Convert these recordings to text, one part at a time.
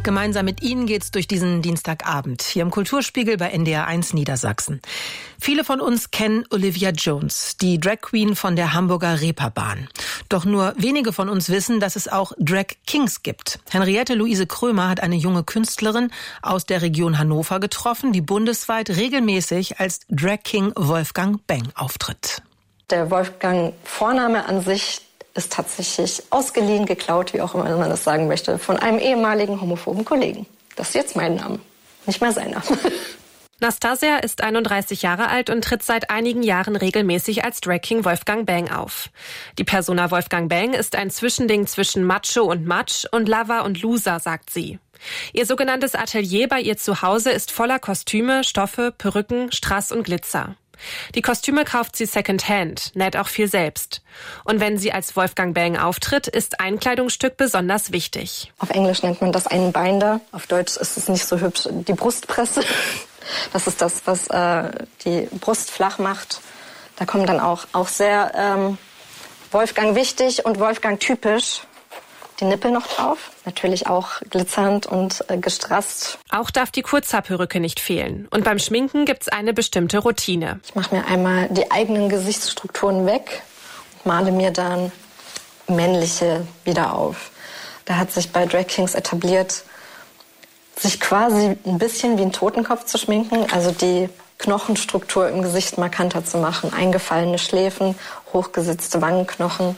Gemeinsam mit Ihnen geht's durch diesen Dienstagabend hier im Kulturspiegel bei NDR1 Niedersachsen. Viele von uns kennen Olivia Jones, die Drag Queen von der Hamburger Reeperbahn. Doch nur wenige von uns wissen, dass es auch Drag Kings gibt. Henriette Luise Krömer hat eine junge Künstlerin aus der Region Hannover getroffen, die bundesweit regelmäßig als Drag King Wolfgang Beng auftritt. Der Wolfgang-Vorname an sich ist tatsächlich ausgeliehen, geklaut, wie auch immer man das sagen möchte, von einem ehemaligen homophoben Kollegen. Das ist jetzt mein Name, nicht mehr sein Name. Nastasia ist 31 Jahre alt und tritt seit einigen Jahren regelmäßig als Drag King Wolfgang Beng auf. Die Persona Wolfgang Beng ist ein Zwischending zwischen Macho und Matsch und Lover und Loser, sagt sie. Ihr sogenanntes Atelier bei ihr zu Hause ist voller Kostüme, Stoffe, Perücken, Strass und Glitzer. Die Kostüme kauft sie secondhand, näht auch viel selbst. Und wenn sie als Wolfgang Beng auftritt, ist ein Kleidungsstück besonders wichtig. Auf Englisch nennt man das einen Binder. Auf Deutsch ist es nicht so hübsch, die Brustpresse. Das ist das, was die Brust flach macht. Da kommen dann auch sehr Wolfgang wichtig und Wolfgang typisch die Nippel noch drauf. Natürlich auch glitzernd und gestrasst. Auch darf die Kurzhaarperücke nicht fehlen. Und beim Schminken gibt's eine bestimmte Routine. Ich mache mir einmal die eigenen Gesichtsstrukturen weg und male mir dann männliche wieder auf. Da hat sich bei Drag Kings etabliert, sich quasi ein bisschen wie ein Totenkopf zu schminken, also die Knochenstruktur im Gesicht markanter zu machen. Eingefallene Schläfen, hochgesetzte Wangenknochen,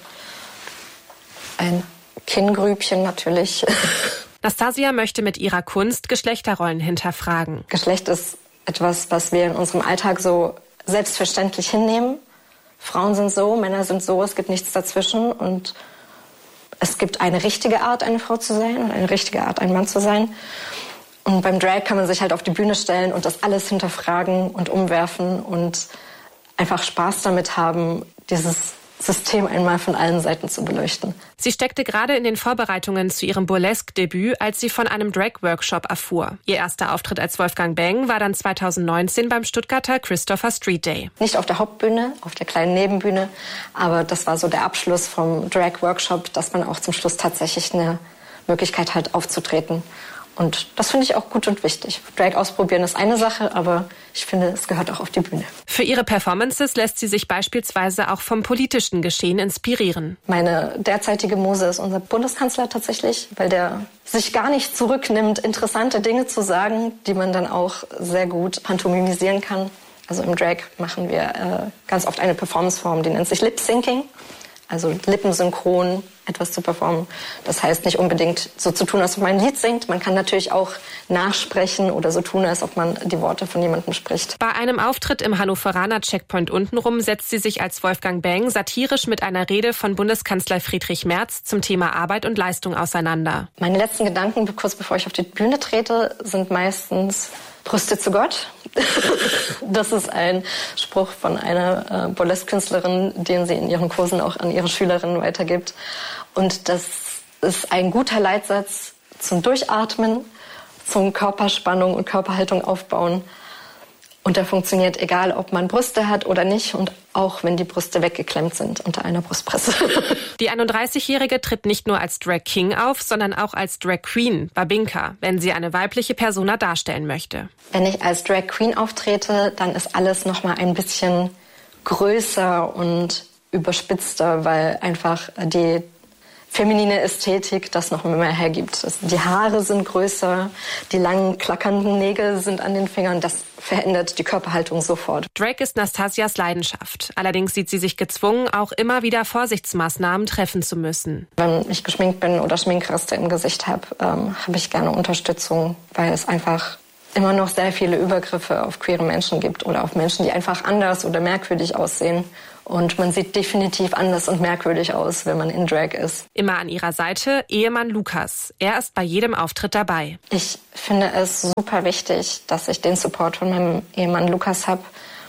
ein Kinngrübchen natürlich. Nastasia möchte mit ihrer Kunst Geschlechterrollen hinterfragen. Geschlecht ist etwas, was wir in unserem Alltag so selbstverständlich hinnehmen. Frauen sind so, Männer sind so, es gibt nichts dazwischen. Und es gibt eine richtige Art, eine Frau zu sein und eine richtige Art, ein Mann zu sein. Und beim Drag kann man sich halt auf die Bühne stellen und das alles hinterfragen und umwerfen und einfach Spaß damit haben, dieses System einmal von allen Seiten zu beleuchten. Sie steckte gerade in den Vorbereitungen zu ihrem Burlesque-Debüt, als sie von einem Drag-Workshop erfuhr. Ihr erster Auftritt als Wolfgang Beng war dann 2019 beim Stuttgarter Christopher Street Day. Nicht auf der Hauptbühne, auf der kleinen Nebenbühne, aber das war so der Abschluss vom Drag-Workshop, dass man auch zum Schluss tatsächlich eine Möglichkeit hat, aufzutreten. Und das finde ich auch gut und wichtig. Drag ausprobieren ist eine Sache, aber ich finde, es gehört auch auf die Bühne. Für ihre Performances lässt sie sich beispielsweise auch vom politischen Geschehen inspirieren. Meine derzeitige Muse ist unser Bundeskanzler tatsächlich, weil der sich gar nicht zurücknimmt, interessante Dinge zu sagen, die man dann auch sehr gut pantomimisieren kann. Also im Drag machen wir ganz oft eine Performanceform, die nennt sich Lip-Syncing. Also lippensynchron etwas zu performen. Das heißt nicht unbedingt so zu tun, als ob man ein Lied singt. Man kann natürlich auch nachsprechen oder so tun, als ob man die Worte von jemandem spricht. Bei einem Auftritt im Hannoveraner Checkpoint untenrum setzt sie sich als Wolfgang Beng satirisch mit einer Rede von Bundeskanzler Friedrich Merz zum Thema Arbeit und Leistung auseinander. Meine letzten Gedanken, kurz bevor ich auf die Bühne trete, sind meistens Brüste zu Gott. Das ist ein Spruch von einer Burlesque-Künstlerin, den sie in ihren Kursen auch an ihre Schülerinnen weitergibt. Und das ist ein guter Leitsatz zum Durchatmen, zum Körperspannung und Körperhaltung aufbauen. Und der funktioniert, egal ob man Brüste hat oder nicht und auch wenn die Brüste weggeklemmt sind unter einer Brustpresse. Die 31-Jährige tritt nicht nur als Drag King auf, sondern auch als Drag Queen, Babinka, wenn sie eine weibliche Persona darstellen möchte. Wenn ich als Drag Queen auftrete, dann ist alles noch mal ein bisschen größer und überspitzter, weil einfach die feminine Ästhetik das noch mehr hergibt. Die Haare sind größer, die langen, klackernden Nägel sind an den Fingern. Das verändert die Körperhaltung sofort. Drag ist Nastasias Leidenschaft. Allerdings sieht sie sich gezwungen, auch immer wieder Vorsichtsmaßnahmen treffen zu müssen. Wenn ich geschminkt bin oder Schminkreste im Gesicht habe, habe ich gerne Unterstützung, weil es einfach immer noch sehr viele Übergriffe auf queere Menschen gibt oder auf Menschen, die einfach anders oder merkwürdig aussehen. Und man sieht definitiv anders und merkwürdig aus, wenn man in Drag ist. Immer an ihrer Seite Ehemann Lukas. Er ist bei jedem Auftritt dabei. Ich finde es super wichtig, dass ich den Support von meinem Ehemann Lukas habe,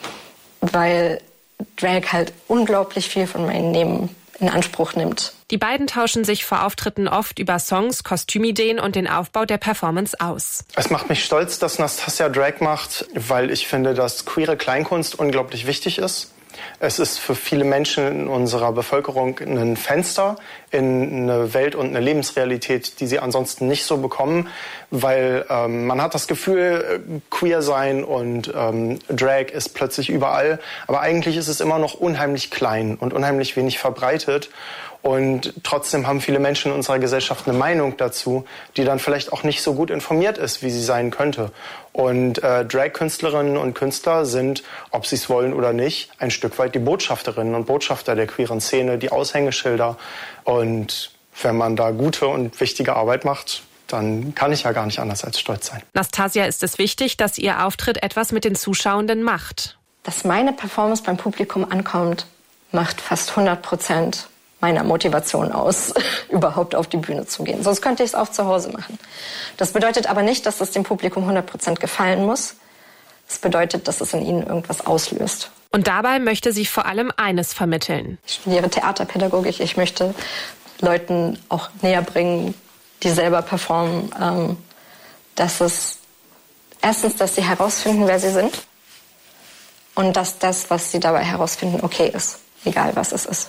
weil Drag halt unglaublich viel von meinem Leben in Anspruch nimmt. Die beiden tauschen sich vor Auftritten oft über Songs, Kostümideen und den Aufbau der Performance aus. Es macht mich stolz, dass Nastasia Drag macht, weil ich finde, dass queere Kleinkunst unglaublich wichtig ist. Es ist für viele Menschen in unserer Bevölkerung ein Fenster in eine Welt und eine Lebensrealität, die sie ansonsten nicht so bekommen, weil man hat das Gefühl, queer sein und Drag ist plötzlich überall, aber eigentlich ist es immer noch unheimlich klein und unheimlich wenig verbreitet. Und trotzdem haben viele Menschen in unserer Gesellschaft eine Meinung dazu, die dann vielleicht auch nicht so gut informiert ist, wie sie sein könnte. Und Drag-Künstlerinnen und Künstler sind, ob sie es wollen oder nicht, ein Stück weit die Botschafterinnen und Botschafter der queeren Szene, die Aushängeschilder. Und wenn man da gute und wichtige Arbeit macht, dann kann ich ja gar nicht anders als stolz sein. Nastasia ist es wichtig, dass ihr Auftritt etwas mit den Zuschauenden macht. Dass meine Performance beim Publikum ankommt, macht fast 100% meiner Motivation aus, überhaupt auf die Bühne zu gehen. Sonst könnte ich es auch zu Hause machen. Das bedeutet aber nicht, dass es dem Publikum 100% gefallen muss. Das bedeutet, dass es in ihnen irgendwas auslöst. Und dabei möchte sie vor allem eines vermitteln. Ich studiere Theaterpädagogik. Ich möchte Leuten auch näher bringen, die selber performen, dass sie herausfinden, wer sie sind. Und dass das, was sie dabei herausfinden, okay ist. Egal, was es ist.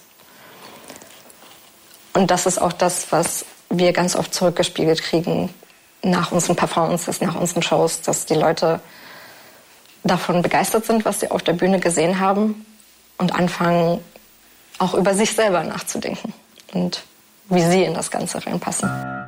Und das ist auch das, was wir ganz oft zurückgespiegelt kriegen nach unseren Performances, nach unseren Shows, dass die Leute davon begeistert sind, was sie auf der Bühne gesehen haben und anfangen, auch über sich selber nachzudenken und wie sie in das Ganze reinpassen.